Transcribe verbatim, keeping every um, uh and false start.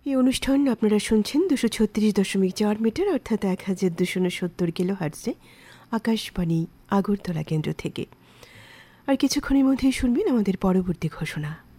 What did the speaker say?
এই অনুষ্ঠান আপনারা শুনছেন দুশো ছত্রিশ দশমিক চার মিটার অর্থাৎ এক হাজার দুশো সত্তর কিলো হার্টজে আকাশবাণী আগরতলা কেন্দ্র থেকে। আর কিছুক্ষণের মধ্যেই শুনবেন আমাদের পরবর্তী ঘোষণা।